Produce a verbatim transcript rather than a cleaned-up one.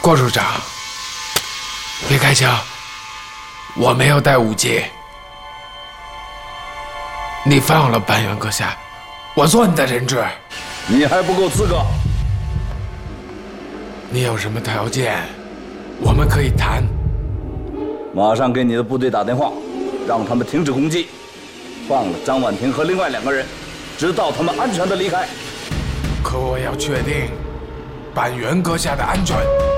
郭处长，别开枪，我没有带武器。你放了板垣阁下，我做你的人质。 你还不够资格。 你有什么条件，我们可以谈。 马上给你的部队打电话，让他们停止攻击，放了张婉婷和另外两个人，直到他们安全的离开。 可我要确定板垣阁下的安全。